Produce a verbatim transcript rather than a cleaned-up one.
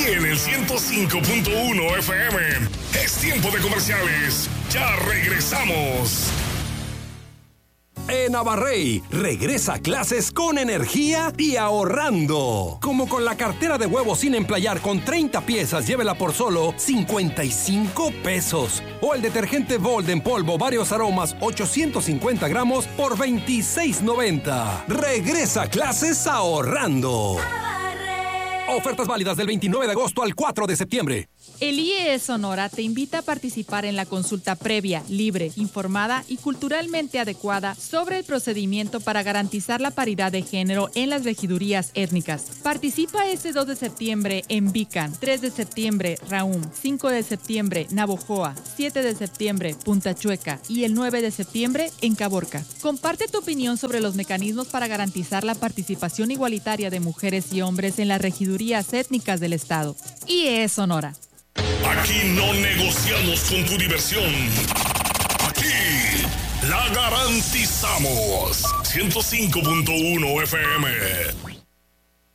en el ciento cinco punto uno F M. Es tiempo de comerciales. Ya regresamos. En Abarrey, regresa a clases con energía y ahorrando. Como con la cartera de huevos sin emplayar con treinta piezas, llévela por solo cincuenta y cinco pesos. O el detergente Bold en polvo varios aromas ochocientos cincuenta gramos por veintiséis noventa. Regresa a clases ahorrando. Ofertas válidas del veintinueve de agosto al cuatro de septiembre. El I E E Sonora te invita a participar en la consulta previa, libre, informada y culturalmente adecuada sobre el procedimiento para garantizar la paridad de género en las regidurías étnicas. Participa este dos de septiembre en Bican, tres de septiembre Raum, cinco de septiembre Navojoa, siete de septiembre Punta Chueca y el nueve de septiembre en Caborca. Comparte tu opinión sobre los mecanismos para garantizar la participación igualitaria de mujeres y hombres en las regidurías étnicas del Estado. I E E Sonora. Aquí no negociamos con tu diversión. Aquí la garantizamos. ciento cinco punto uno F M.